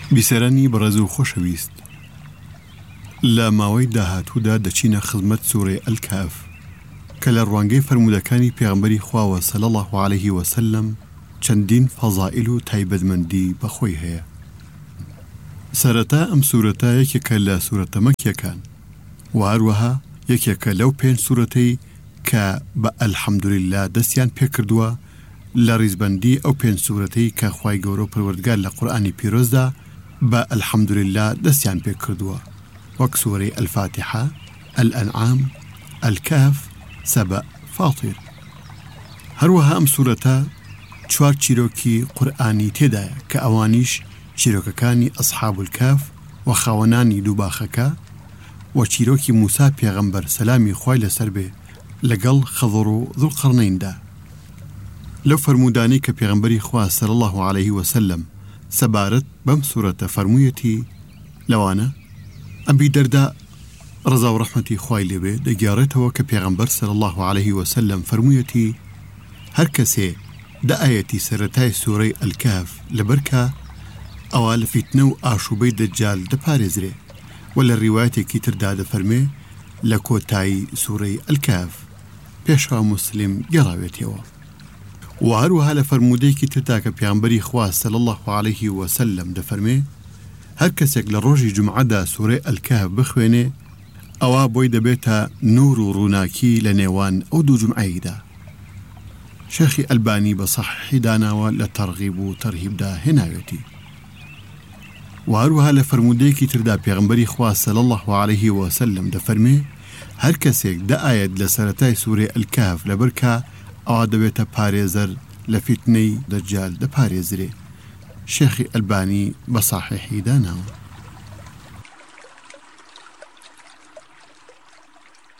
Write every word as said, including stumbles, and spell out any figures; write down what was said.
بیسەرانی بەڕێز و خۆشەویست، لە ماوەی داهاتوودا دەچینە خزمەت سوورەی ئەلکاف کە لە ڕوانگەی فەرمودەکانی پێغەمبەری خواوە صلی الله علیه وسلم چەندین فەزائیل و تایبەتمەندی بەخۆی هەیە. سەرەتا ئەم سوورەتە یەکێکە لە سوورەتە مەکیەکان و هەروەها یەکێکە لەو پێنج سوورەتەی کە بە ئەلحەمدولله دەستیان پێکردووە لە ڕیزبەندی ئەو پێنج سوورەتەی کە خوای گەورە و پەروەردگار لە قورئانی پیرۆزدا بە ئەلحەمدولله دەستیان پێکردووە، وەک سوورەی ئەلفاتحە، ئەلئەنعام، ئەلکاف، سەبە، فاتیر. هەروەها ئەم سوورەتە چوار چیرۆکی قورئانی تێدایە کە ئەوانیش چیرۆکەکانی ئەصحاب الکاف و خاوەنانی دووباخەکە و چیرۆکی موسا پێغەمبەر سەلامی خوای لەسەر بێ لەگەڵ خەضر و ذوالقەرنەیندا. لەو فەرمودانەی کە پێغەمبەری خوا صلی الله علیه وسلم سەبارەت بەم سوورەتە فەرموویەتی لەوانە ئەمبی دەردا ڕزا و ڕەحمەتی خوای لێبێ دەگێڕێتەوە کە پێغەمبەر صلی الله علیه وسلم فەرموویەتی هەر کەسێ دە ئاەتی سەرەتای سوورەی ئەلکاف لەبەرکە ئەوە لە فیتنە و ئاشوبەی دەجال دەپارێزرێ، و لە ڕیوایەتێکی تردا دەفەرمێ لە کۆتایی سوورەی ئەلکاف پێشوا موسلیم گەڕاوێتەوە. و هەروەها لە فەرمودەیەکی تردا کە پێغەمبەری خوا صلی الله علیه وسلم دەفەرمێ هەر کەسێک لە ڕۆژی جومعەدا سوورەی ئەلکاف بخوێنێ ئەوە بۆی دەبێتە نور و ڕووناکی لە نێوان ئەو دوو جومعەیەدا. شێخی ئەلبانی بە سەحیحی داناوە لە تەرغیب و تەرهیبدا هێناوێتی. و هەروەها لە فەرمودەیەکی تردا پێغەمبەری خوا صلی الله علیه وسلم دەفەرمێ هەر کەسێک دە ئاەت لە سەرەتای سوورەی ئەلکاف لەبەرکە ئەوە دەبێتە پارێزەر لە فیتنەی دەجال دەپارێزرێ. شێخی ئەلبانی بە سەحیحی داناوە.